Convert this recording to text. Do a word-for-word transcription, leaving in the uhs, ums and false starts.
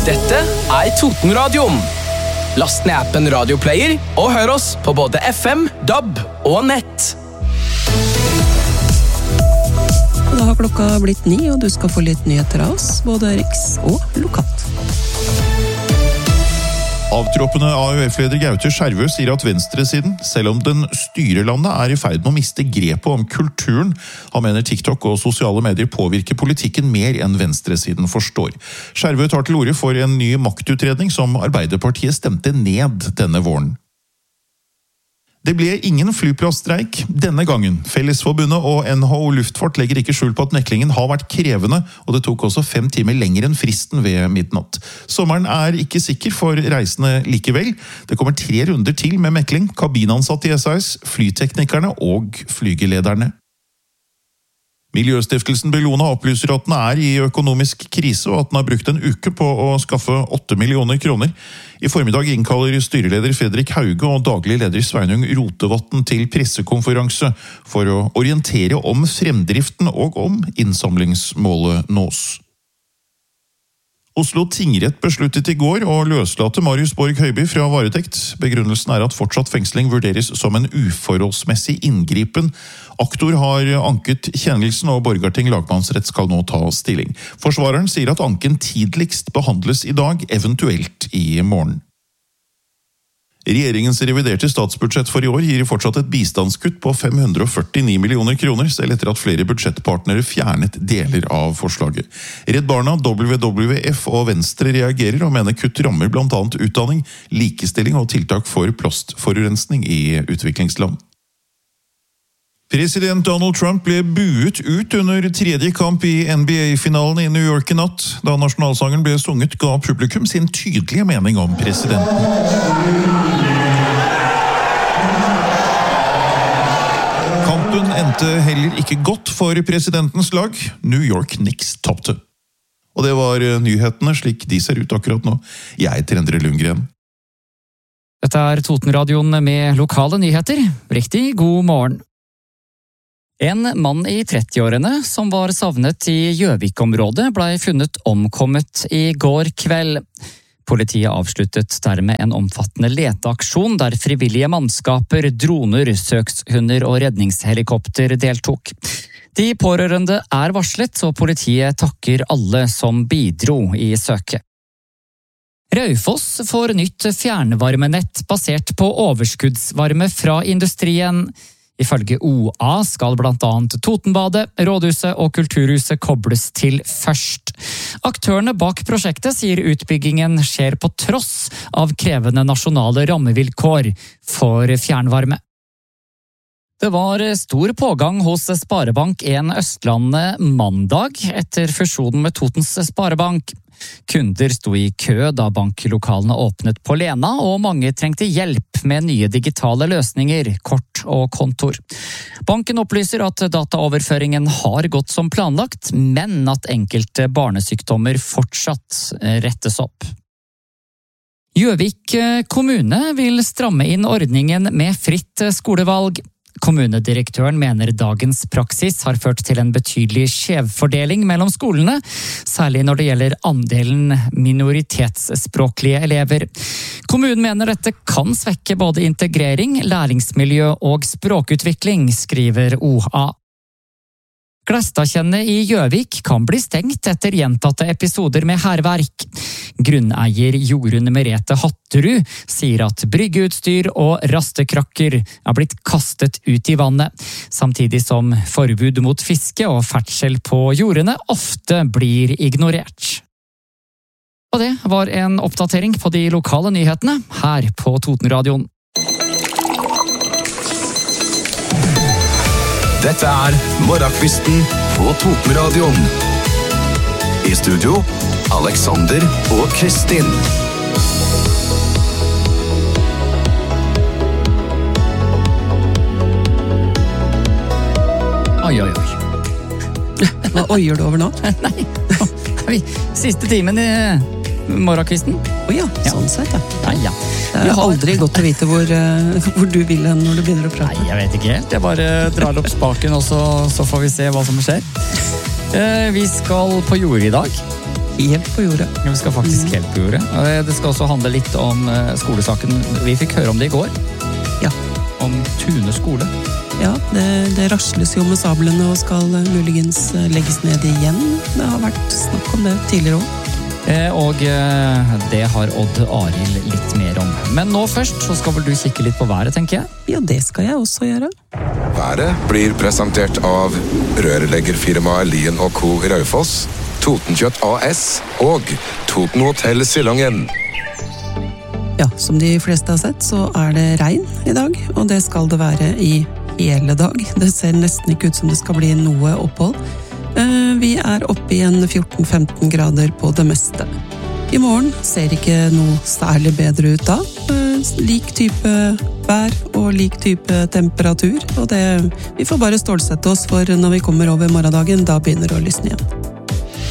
Dette er Totenradioen. Last ned appen Radioplayer og hør oss på både F M, D A B og nett. Da har klokka blitt ni, og du skal få litt nyheter av oss, både riks og lokalt. Avtroppende A U F-leder Gaute Skjervø sier at venstresiden, selv om den styrer landet, er i ferd med å miste grepet om kulturen. Han mener TikTok og sosiale medier påvirker politikken mer enn venstresiden forstår. Skjervø tar til orde for en ny maktutredning som Arbeiderpartiet stemte ned denne våren. Det ble ingen flyplassstreik denne gangen. Fellesforbundet og N H O Luftfart legger ikke skjul på at meklingen har vært krevende, og det tok også fem timer lenger enn fristen ved midnatt. Sommeren er ikke sikker for reisende likevel. Det kommer tre runder til med mekling, kabinansatte i S A S, flyteknikerne og flygelederne. Miljøstiftelsen Bellona opplyser at den er i økonomisk krise, og at den har brukt en uke på å skaffe åtte millioner kroner. I formiddag innkaller styreleder Fredrik Hauge og daglig leder Sveinung Rotevatn til pressekonferanse for å orientere om fremdriften og om innsamlingsmålet nås. Oslo tingrett besluttet i går å løslate Marius Borg Høiby fra varetekt. Begrunnelsen er at fortsatt fengsling vurderes som en uforholdsmessig inngripen. Aktor har anket kjennelsen, og Borgarting lagmannsrett skal nå ta stilling. Forsvareren sier at anken tidligst behandles i dag, eventuelt i morgen. Regjeringens reviderte statsbudsjett for i år gir fortsatt et bistandskutt på fem hundre og førtini millioner kroner, selv etter at flere budsjettpartnere fjernet deler av forslaget. Redd Barna, W W F og Venstre reagerer og mener kutt rammer blant annet utdanning, likestilling og tiltak for plastforurensning i utviklingsland. President Donald Trump ble buet ut under tredje kamp i N B A-finalen i New York i natt. Da nasjonalsangen ble sunget, ga publikum sin tydelige mening om presidenten. Kampen endte heller ikke godt for presidentens lag. New York Knicks tapte. Og det var nyhetene slik de ser ut akkurat nå. Jeg heter Endre Lundgren. Dette er Totenradioen med lokale nyheter. Riktig god morgen. En mann i trettiårene som var savnet i Gjøvik-området ble funnet omkommet i går kveld. Politiet avsluttet dermed en omfattende leteaksjon der frivillige mannskaper, droner, søkshunder og redningshelikopter deltok. De pårørende er varslet, og politiet takker alle som bidro i søket. Raufoss får nytt fjernvarmenett basert på overskuddsvarme fra industrien. Ifølge O A skal blant annet Totenbadet, Rådhuset og Kulturhuset kobles til først. Aktørene bak prosjektet sier utbyggingen skjer på tross av krevende nasjonale rammevilkår for fjernvarme. Det var stor pågang hos Sparebank en Østlandet mandag etter fusjonen med Totens Sparebank. Kunder sto i kø da banklokalene åpnet på Lena, og mange trengte hjelp med nye digitale løsninger, kort og kontor. Banken opplyser at dataoverføringen har gått som planlagt, men at enkelte barnesykdommer fortsatt rettes opp. Gjøvik kommune vil stramme inn ordningen med fritt skolevalg. Kommunedirektøren mener dagens praksis har ført til en betydelig skjevfordeling mellom skolene, særlig når det gjelder andelen minoritetsspråklige elever. Kommunen mener dette kan svekke både integrering, læringsmiljø og språkutvikling, skriver O A. Glestadkjennet i Gjøvik kan bli stengt etter gjentatte episoder med hærverk. Grunneier Jorunn Merete Hatterud sier at bryggeutstyr og rastekrakker er blitt kastet ut i vannet, samtidig som forbud mot fiske og ferdsel på jordene ofte blir ignorert. Og det var en oppdatering på de lokale nyhetene her på Totenradioen. Dette er Morgenkvisten på Totenradioen. I studio, Alexander og Kristin. Oi, oi, oi. Hva oier du over nå? Nei, siste timen i morgenkvisten. Å ja, sånn sett, ja. Nei, ja. Det er aldri godt å vite hvor, uh, hvor du vil hen når du begynner å prate. Nei, jeg vet ikke helt. Jeg bare drar opp spaken, og så, så får vi se hva som skjer. Uh, vi skal på jord i dag. helt på jordet. Vi skal faktisk helt på jordet. Det skal også handle litt om skolesaken. Vi fikk høre om det i går. Ja. Om Tune skole. Ja, det, det rasles jo med sablene og skal muligens legges ned igjen. Det har vært snakk om det tidligere også. Og det har Odd Arild litt mer om. Men nå først så skal vel du kikke litt på været, tenker jeg? Ja, det skal jeg også gjøre. Været blir presentert av rørleggerfirmaet Lien og Co. i Raufoss, Totenkjøtt A S og Toten Hotel Silongen. Ja, som de fleste har sett, så er det regn i dag, og det skal det være i hele dag. Det ser nesten ikke ut som det skal bli noe opphold. Vi er oppe i en fjorten til femten grader på det meste. I morgen ser ikke noe særlig bedre ut da. Lik type vær og lik type temperatur, og det, vi får bare stålsette oss for når vi kommer over morgendagen, da begynner det å lysne igjen.